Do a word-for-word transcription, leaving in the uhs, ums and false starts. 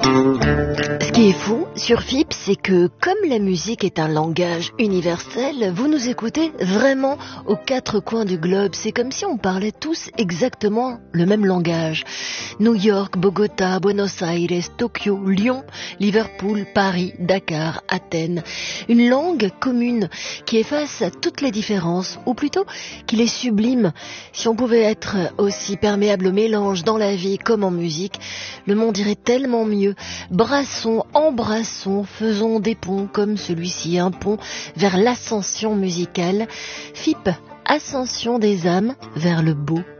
Ce qui est fou sur F I P, c'est que comme la musique est un langage universel, vous nous écoutez vraiment aux quatre coins du globe. C'est comme si on parlait tous exactement le même langage. New York, Bogota, Buenos Aires, Tokyo, Lyon, Liverpool, Paris, Dakar, Athènes. Une langue commune qui efface toutes les différences, ou plutôt qui les sublime. Si on pouvait être aussi perméable au mélange dans la vie comme en musique, le monde irait tellement mieux. Brassons, embrassons, faisons des ponts comme celui-ci, un pont vers l'ascension musicale. F I P, ascension des âmes vers le beau.